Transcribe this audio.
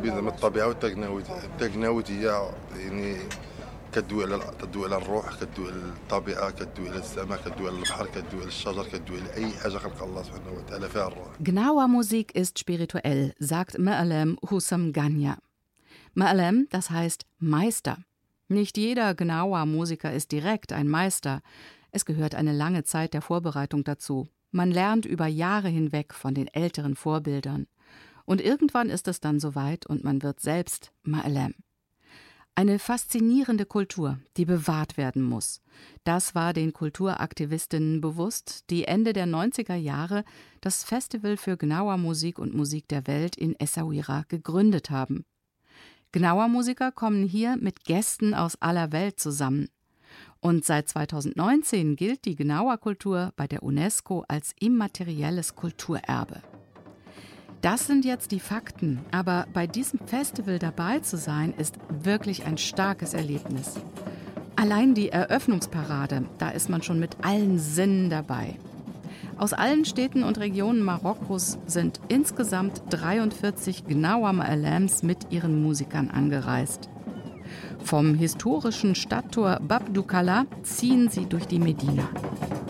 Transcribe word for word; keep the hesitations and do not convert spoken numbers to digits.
بين الطبيعة والتكنولوجيا التكنولوجيا يعني كتدوي على كتدوي على الروح كتدوي على الطبيعة كتدوي على السماء كتدوي على البحر كتدوي على الشجر كتدوي على أي حاجة خلق الله سبحانه وتعالى فيها الروح. Gnawa Musik ist spirituell, sagt Ma'alem Husam Ganya. Ma'alem, das heißt Meister. Nicht jeder Gnawa-Musiker ist direkt ein Meister. Es gehört eine lange Zeit der Vorbereitung dazu. Man lernt über Jahre hinweg von den älteren Vorbildern. Und irgendwann ist es dann soweit und man wird selbst Ma'alem. Eine faszinierende Kultur, die bewahrt werden muss. Das war den Kulturaktivistinnen bewusst, die Ende der neunziger Jahre das Festival für Gnawa-Musik und Musik der Welt in Essaouira gegründet haben. Gnawa-Musiker kommen hier mit Gästen aus aller Welt zusammen. Und seit zweitausendneunzehn gilt die Gnawa-Kultur bei der UNESCO als immaterielles Kulturerbe. Das sind jetzt die Fakten, aber bei diesem Festival dabei zu sein, ist wirklich ein starkes Erlebnis. Allein die Eröffnungsparade, da ist man schon mit allen Sinnen dabei. Aus allen Städten und Regionen Marokkos sind insgesamt dreiundvierzig Gnawa Ma'alems mit ihren Musikern angereist. Vom historischen Stadttor Bab Doukala ziehen sie durch die Medina.